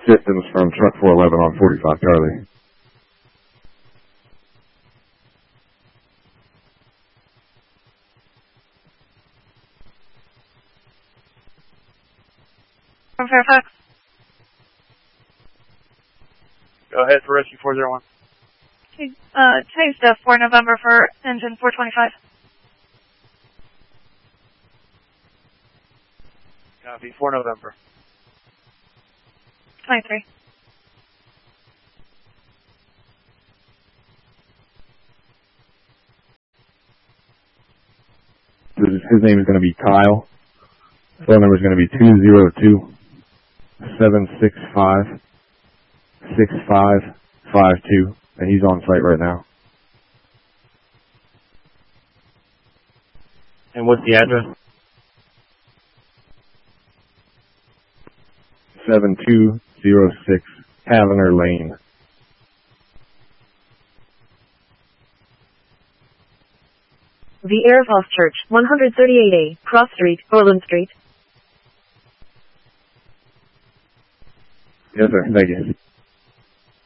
Distance from truck 411 on 45 Charlie. From Fairfax. Go ahead for rescue 401. Okay, chase to 4 November for engine 425. Copy, 4 November. 23. His name is going to be Kyle. Phone number is going to be 202-765-6552, and he's on site right now. And what's the address? 7206 Taverner Lane. The Airvoss Church, 138A, Cross Street, Orland Street. Yes, sir. Thank you.